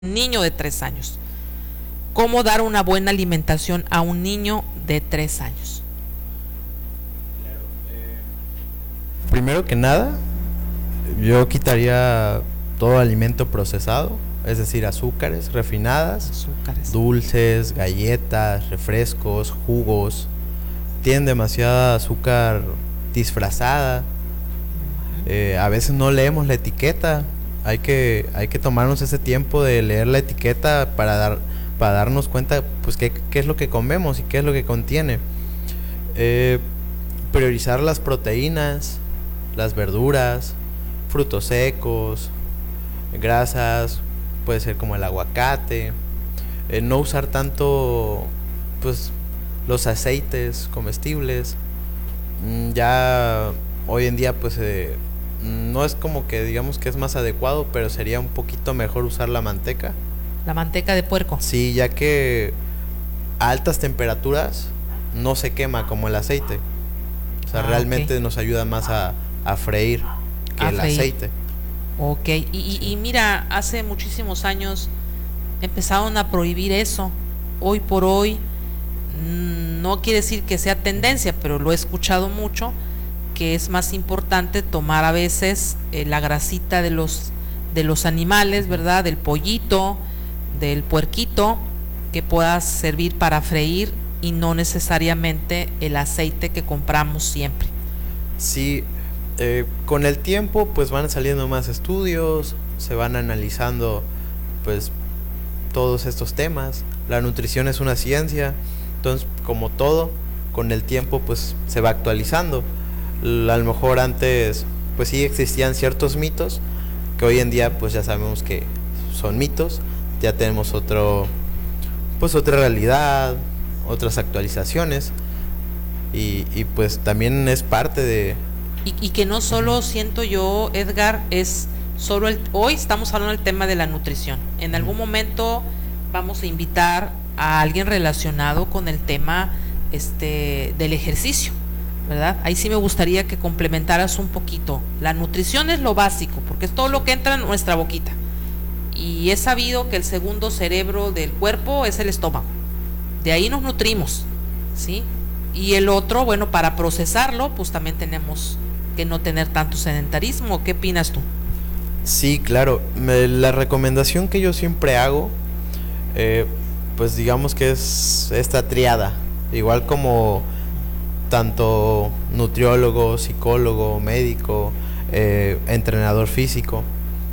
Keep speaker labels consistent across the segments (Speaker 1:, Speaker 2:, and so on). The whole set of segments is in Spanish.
Speaker 1: niño de 3 años. ¿Cómo dar una buena alimentación a un niño de 3 años?
Speaker 2: Primero que nada, yo quitaría todo alimento procesado, es decir, azúcares refinadas,
Speaker 1: Azúcares.
Speaker 2: dulces, galletas, refrescos, jugos. Tienen demasiada azúcar disfrazada. A veces no leemos la etiqueta. Hay que tomarnos ese tiempo de leer la etiqueta para darnos cuenta, pues, qué es lo que comemos y qué es lo que contiene. Priorizar las proteínas, las verduras, frutos secos, grasas, puede ser como el aguacate. No usar tanto, pues, los aceites comestibles. Ya hoy en día, pues, no es como que digamos que es más adecuado, pero sería un poquito mejor usar la manteca.
Speaker 1: La manteca de puerco.
Speaker 2: Sí, ya que a altas temperaturas no se quema como el aceite. O sea, realmente
Speaker 1: ok.
Speaker 2: nos ayuda más a freír que
Speaker 1: A
Speaker 2: el
Speaker 1: freír.
Speaker 2: aceite.
Speaker 1: Ok, y mira, hace muchísimos años empezaron a prohibir eso. Hoy por hoy, no quiere decir que sea tendencia, pero lo he escuchado mucho, que es más importante tomar a veces la grasita de los animales, ¿verdad? Del pollito, del puerquito, que pueda servir para freír y no necesariamente el aceite que compramos siempre.
Speaker 2: Sí, con el tiempo pues van saliendo más estudios, se van analizando pues todos estos temas. La nutrición es una ciencia, entonces como todo, con el tiempo pues se va actualizando. A lo mejor antes pues sí existían ciertos mitos que hoy en día pues ya sabemos que son mitos, ya tenemos pues otra realidad, otras actualizaciones y pues también es parte de...
Speaker 1: Y que no solo siento yo, Edgar, es solo hoy estamos hablando del tema de la nutrición. En algún momento vamos a invitar a alguien relacionado con el tema del ejercicio, ¿verdad? Ahí sí me gustaría que complementaras un poquito. La nutrición es lo básico, porque es todo lo que entra en nuestra boquita. Y es sabido que el segundo cerebro del cuerpo es el estómago. De ahí nos nutrimos, ¿sí? Y el otro, bueno, para procesarlo, pues también tenemos que no tener tanto sedentarismo. ¿Qué opinas tú?
Speaker 2: Sí, claro. La recomendación que yo siempre hago, pues digamos que es esta triada. Igual como tanto nutriólogo, psicólogo, médico, entrenador físico.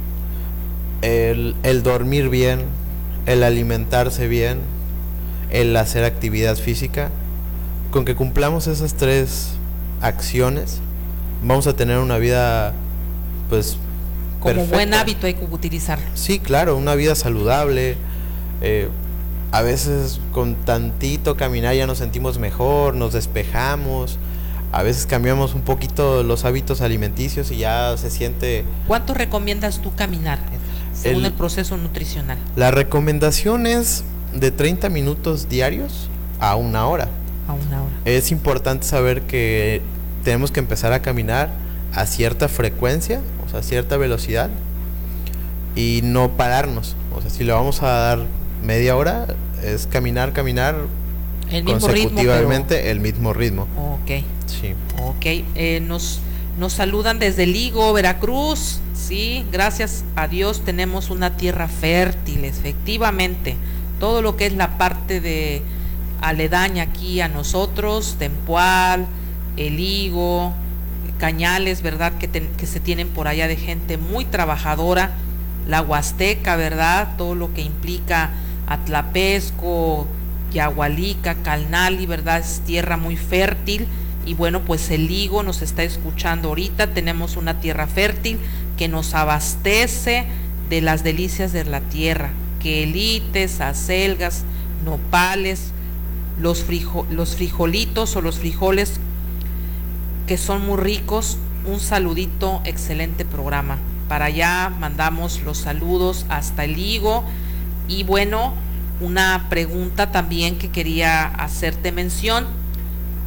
Speaker 2: El dormir bien, el alimentarse bien, el hacer actividad física. Con que cumplamos esas 3 acciones, vamos a tener una vida pues
Speaker 1: Como
Speaker 2: perfecta.
Speaker 1: buen hábito hay que utilizarlo.
Speaker 2: Sí, claro, una vida saludable. A veces con tantito caminar ya nos sentimos mejor, nos despejamos. A veces cambiamos un poquito los hábitos alimenticios y ya se siente...
Speaker 1: ¿Cuánto recomiendas tú caminar, Edgar, según el proceso nutricional?
Speaker 2: La recomendación es de 30 minutos diarios a 1 hora.
Speaker 1: A 1 hora.
Speaker 2: Es importante saber que tenemos que empezar a caminar a cierta frecuencia, o sea, a cierta velocidad, y no pararnos. O sea, si le vamos a dar media hora, es caminar
Speaker 1: El mismo
Speaker 2: consecutivamente
Speaker 1: ritmo,
Speaker 2: el mismo ritmo.
Speaker 1: Ok.
Speaker 2: Sí.
Speaker 1: Ok, nos saludan desde Ligo, Veracruz. Sí, gracias a Dios tenemos una tierra fértil, efectivamente. Todo lo que es la parte de aledaña aquí a nosotros, Tempoal, El Higo, Cañales, ¿verdad? Que se tienen por allá de gente muy trabajadora, la Huasteca, ¿verdad? Todo lo que implica Atlapesco, Yahualica, Calnali, ¿verdad? Es tierra muy fértil. Y bueno, pues El Higo nos está escuchando ahorita. Tenemos una tierra fértil que nos abastece de las delicias de la tierra: quelites, acelgas, nopales, los frijolitos o los frijoles, que son muy ricos. Un saludito, excelente programa. Para allá mandamos los saludos hasta El Higo. Y bueno, una pregunta también que quería hacerte mención.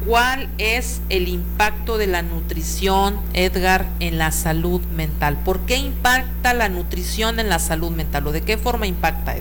Speaker 1: ¿cuál es el impacto de la nutrición, Edgar, en la salud mental? ¿Por qué impacta la nutrición en la salud mental? ¿O de qué forma impacta,